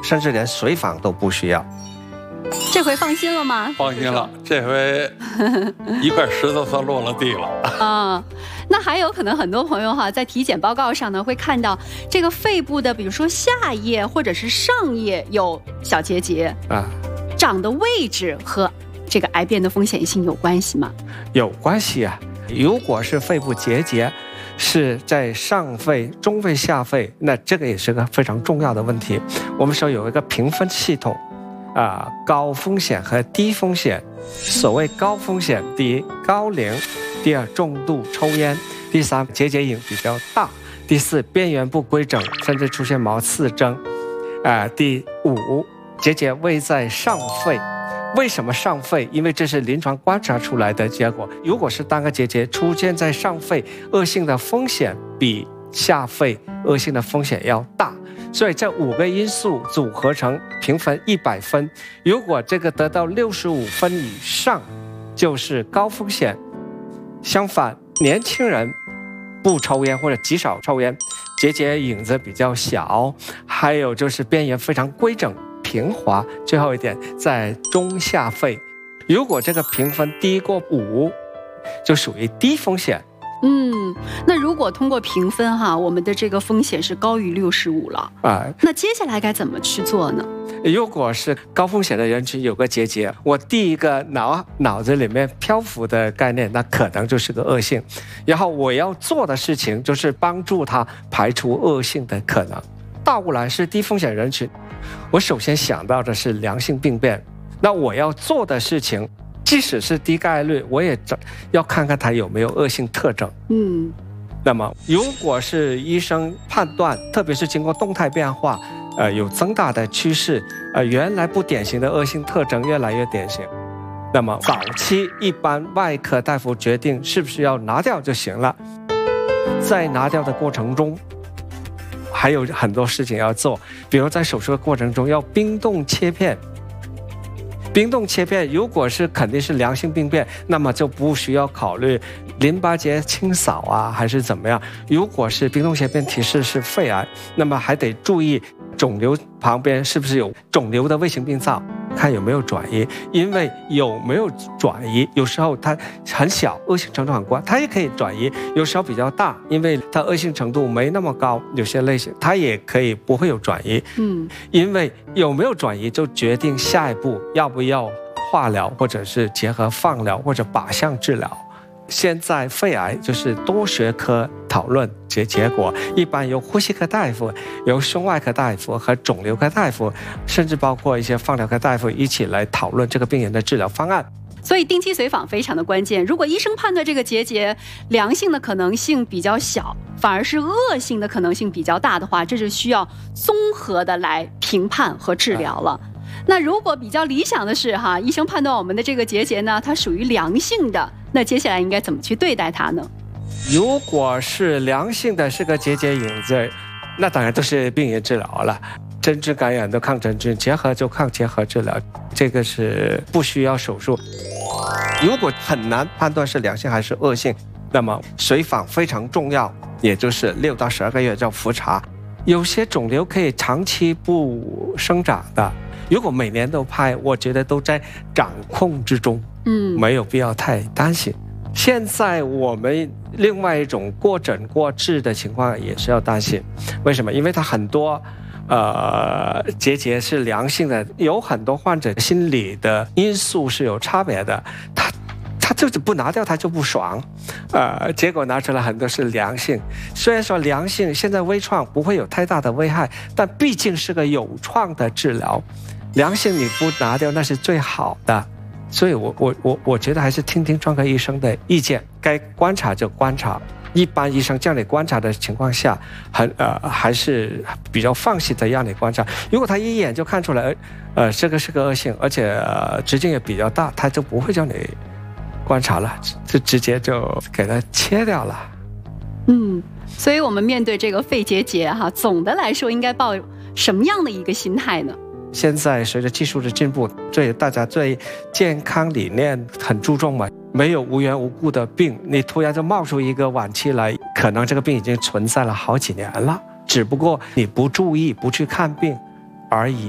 甚至连随访都不需要。 这回放心了吗？ 放心了，这回一块石头算落了地了。 啊，那还有可能很多朋友在体检报告上呢会看到这个肺部的，比如说下叶或者是上叶有小结节啊，长的位置和这个癌变的风险性有关系吗？ 有关系啊。如果是肺部结节是在上肺、中肺、下肺，那这个也是个非常重要的问题。我们说有一个评分系统高风险和低风险。所谓高风险，第一高龄，第二重度抽烟，第三结节影比较大，第四边缘不规整甚至出现毛刺征，第五结节位在上肺。为什么上肺？因为这是临床观察出来的结果。如果是单个结节出现在上肺，恶性的风险比下肺恶性的风险要大。所以这5个因素组合成评分100分，如果这个得到65分以上，就是高风险。相反，年轻人不抽烟或者极少抽烟，结节影子比较小，还有就是边缘非常规整平滑。最后一点，在中下肺，如果这个评分低过5，就属于低风险。 那如果通过评分我们的这个风险是高于65了那接下来该怎么去做呢？ 如果是高风险的人群有个结节，我第一个脑子里面漂浮的概念，那可能就是个恶性，然后我要做的事情就是帮助他排除恶性的可能。倒过来是低风险人群，我首先想到的是良性病变，那我要做的事情即使是低概率，我也要看看它有没有恶性特征。那么如果是医生判断，特别是经过动态变化，有增大的趋势，原来不典型的恶性特征越来越典型，那么早期一般外科大夫决定是不是要拿掉就行了。在拿掉的过程中，还有很多事情要做，比如在手术的过程中要冰冻切片。冰冻切片如果是肯定是良性病变，那么就不需要考虑淋巴结清扫还是怎么样。如果是冰冻切片提示是肺癌，那么还得注意肿瘤旁边是不是有肿瘤的卫星病灶，看有没有转移。因为有没有转移，有时候它很小，恶性程度很高，它也可以转移；有时候比较大，因为它恶性程度没那么高，有些类型它也可以不会有转移。因为有没有转移就决定下一步要不要化疗，或者是结合放疗或者靶向治疗。现在肺癌就是多学科讨论结果，一般由呼吸科大夫、由胸外科大夫和肿瘤科大夫，甚至包括一些放疗科大夫一起来讨论这个病人的治疗方案。 所以定期随访非常的关键。如果医生判断这个结节良性的可能性比较小，反而是恶性的可能性比较大的话，这就需要综合的来评判和治疗了。那如果比较理想的是医生判断我们的这个结节呢，它属于良性的，那接下来应该怎么去对待它呢？ 如果是良性的，是个结节影子，那当然都是病原治疗了，针菌感染的抗真菌，结核就抗结核治疗，这个是不需要手术。如果很难判断是良性还是恶性，那么随访非常重要，也就是6到12个月叫复查。有些肿瘤可以长期不生长的，如果每年都拍，我觉得都在掌控之中，没有必要太担心。现在我们另外一种过诊过治的情况也是要担心，为什么？因为它很多结节是良性的，有很多患者心理的因素是有差别的，他就是不拿掉他就不爽，结果拿出来很多是良性。虽然说良性现在微创不会有太大的危害，但毕竟是个有创的治疗，良性你不拿掉那是最好的。所以我觉得还是听听专科医生的意见，该观察就观察。一般医生叫你观察的情况下，还是比较放心的让你观察。如果他一眼就看出来，这个是个恶性，而且直径也比较大，他就不会叫你观察了，就直接就给它切掉了。 所以我们面对这个肺结节总的来说应该抱什么样的一个心态呢？ 现在随着技术的进步，大家对健康理念很注重嘛，没有无缘无故的病，你突然就冒出一个晚期来，可能这个病已经存在了好几年了，只不过你不注意不去看病而已。